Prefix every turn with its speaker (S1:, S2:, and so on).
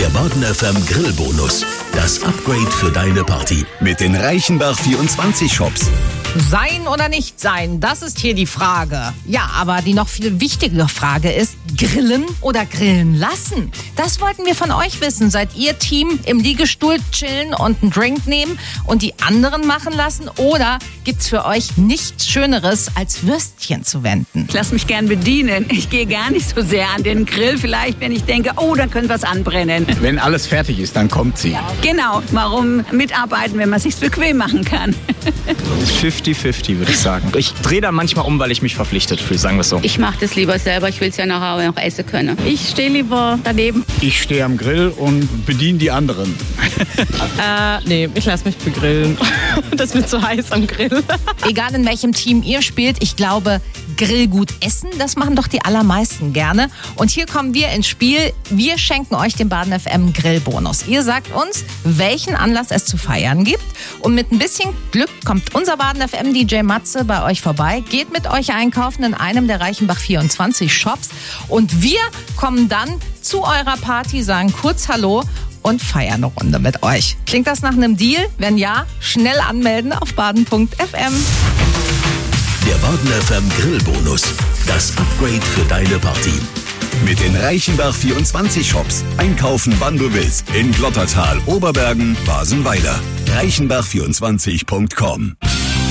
S1: Der Baden FM Grillbonus. Das Upgrade für deine Party. Mit den Reichenbach 24 Shops.
S2: Sein oder nicht sein, das ist hier die Frage. Ja, aber die noch viel wichtigere Frage ist, grillen oder grillen lassen? Das wollten wir von euch wissen. Seid ihr Team im Liegestuhl chillen und einen Drink nehmen und die anderen machen lassen? Oder gibt's für euch nichts Schöneres, als Würstchen zu wenden?
S3: Ich lasse mich gern bedienen. Ich gehe gar nicht so sehr an den Grill. Vielleicht, wenn ich denke, oh, dann könnte was anbrennen.
S4: Wenn alles fertig ist, dann kommt sie.
S3: Genau, warum mitarbeiten, wenn man es sich bequem machen kann?
S5: 50-50, würde ich sagen. Ich drehe da manchmal um, weil ich mich verpflichtet fühle, sagen wir es so.
S6: Ich mache das lieber selber, ich will es ja nachher noch essen können. Ich stehe lieber daneben.
S4: Ich stehe am Grill und bediene die anderen.
S7: Nee, ich lasse mich begrillen. Das wird zu heiß am Grill.
S2: Egal in welchem Team ihr spielt, ich glaube, Grillgut essen, das machen doch die allermeisten gerne. Und hier kommen wir ins Spiel. Wir schenken euch den Baden FM Grillbonus. Ihr sagt uns, welchen Anlass es zu feiern gibt. Und mit ein bisschen Glück kommt unser Baden FM DJ Matze bei euch vorbei, geht mit euch einkaufen in einem der Reichenbach 24 Shops. Und wir kommen dann zu eurer Party, sagen kurz Hallo und feiern eine Runde mit euch. Klingt das nach einem Deal? Wenn ja, schnell anmelden auf baden.fm.
S1: Der Baden FM Grillbonus. Das Upgrade für deine Party. Mit den Reichenbach 24 Shops. Einkaufen, wann du willst. In Glottertal, Oberbergen, Basenweiler. Reichenbach24.com